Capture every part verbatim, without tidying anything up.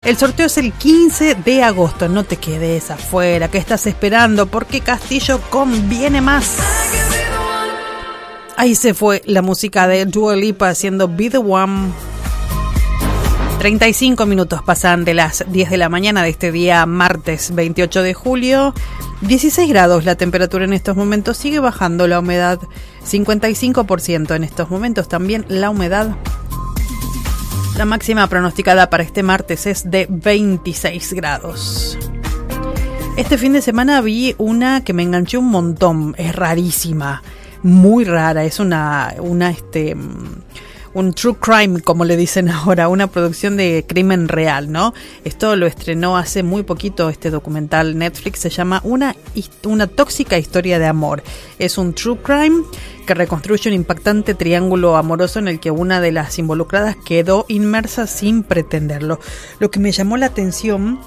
El sorteo es el quince de agosto. No te quedes afuera. ¿Qué estás esperando? Porque Castillo conviene más. Ahí se fue la música de Dua Lipa haciendo Be The One. treinta y cinco minutos pasan de las diez de la mañana de este día martes veintiocho de julio. dieciséis grados la temperatura en estos momentos. Sigue bajando la humedad. cincuenta y cinco por ciento en estos momentos también la humedad. La máxima pronosticada para este martes es de veintiséis grados. Este fin de semana vi una que me enganchó un montón. Es rarísima. Muy rara, es una, una este, un true crime, como le dicen ahora, una producción de crimen real, ¿no? Esto lo estrenó hace muy poquito este documental Netflix, se llama una, una tóxica historia de amor. Es un true crime que reconstruye un impactante triángulo amoroso en el que una de las involucradas quedó inmersa sin pretenderlo. Lo que me llamó la atención,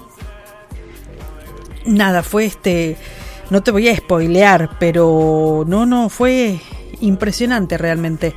nada, fue este... No te voy a spoilear, pero no, no, fue impresionante realmente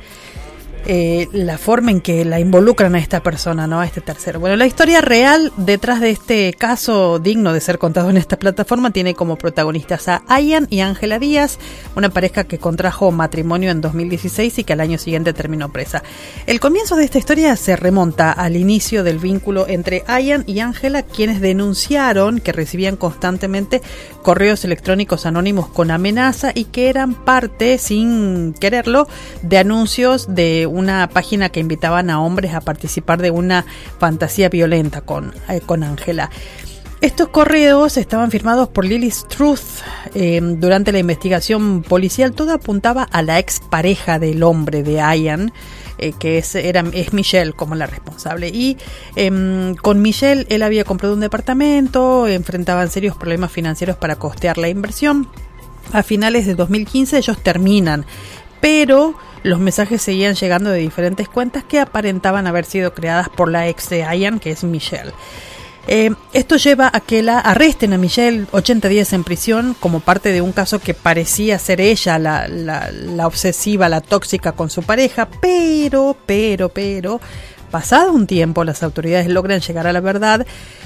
eh, la forma en que la involucran a esta persona, ¿no? A este tercero. Bueno, la historia real detrás de este caso digno de ser contado en esta plataforma tiene como protagonistas a Ian y Ángela Díaz, una pareja que contrajo matrimonio en dos mil dieciséis y que al año siguiente terminó presa. El comienzo de esta historia se remonta al inicio del vínculo entre Ian y Ángela, quienes denunciaron que recibían constantemente correos electrónicos anónimos con amenaza y que eran parte, sin quererlo, de anuncios de una página que invitaban a hombres a participar de una fantasía violenta con eh, con Ángela. Estos correos estaban firmados por Lily Struth. Eh, durante la investigación policial, todo apuntaba a la expareja del hombre de Ian, eh, que es, era, es Michelle como la responsable. Y eh, con Michelle él había comprado un departamento, enfrentaban serios problemas financieros para costear la inversión. A finales de dos mil quince ellos terminan, pero los mensajes seguían llegando de diferentes cuentas que aparentaban haber sido creadas por la ex de Ian, que es Michelle. Eh, esto lleva a que la arresten a Michelle ochenta días en prisión como parte de un caso que parecía ser ella la, la, la obsesiva, la tóxica con su pareja, pero, pero, pero, pasado un tiempo las autoridades logran llegar a la verdad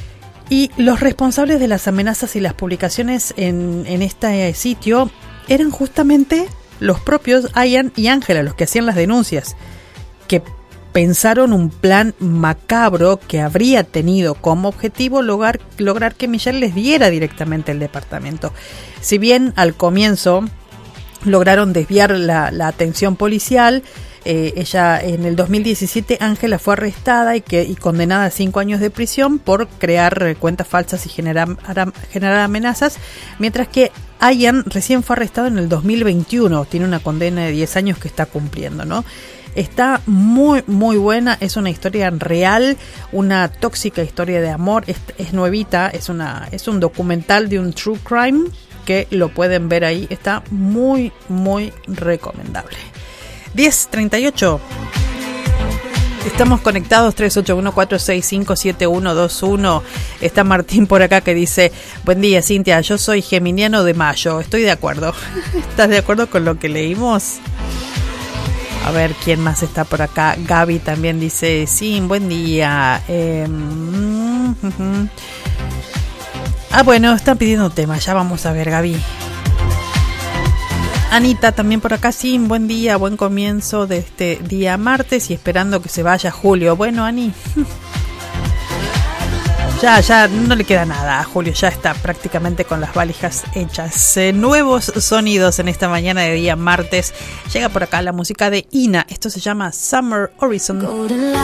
y los responsables de las amenazas y las publicaciones en, en este sitio eran justamente los propios Ian y Ángela, los que hacían las denuncias, que pensaron un plan macabro que habría tenido como objetivo lograr, lograr que Michelle les diera directamente el departamento. Si bien al comienzo lograron desviar la, la atención policial, eh, ella en el dos mil diecisiete Ángela fue arrestada y, que, y condenada a cinco años de prisión por crear cuentas falsas y generar, generar amenazas, mientras que Ian recién fue arrestado en el dos mil veintiuno, tiene una condena de diez años que está cumpliendo, ¿no? Está muy, muy buena, es una historia real, una tóxica historia de amor, es, es nuevita, es, una, es un documental de un true crime que lo pueden ver ahí, está muy, muy recomendable. diez treinta y ocho. Estamos conectados tres ocho uno cuatro seis cinco siete uno dos uno. Está Martín por acá que dice: buen día, Cintia, yo soy geminiano de mayo. Estoy de acuerdo. ¿Estás de acuerdo con lo que leímos? A ver, ¿quién más está por acá? Gaby también dice: sí, buen día. Eh, uh, uh. Ah, bueno, están pidiendo tema. Ya vamos a ver, Gaby. Anita también por acá: sí, buen día, buen comienzo de este día martes y esperando que se vaya Julio. Bueno, Ani, ya, ya no le queda nada a Julio, ya está prácticamente con las valijas hechas. Eh, nuevos sonidos en esta mañana de día martes. Llega por acá la música de Ina, esto se llama Summer Horizon.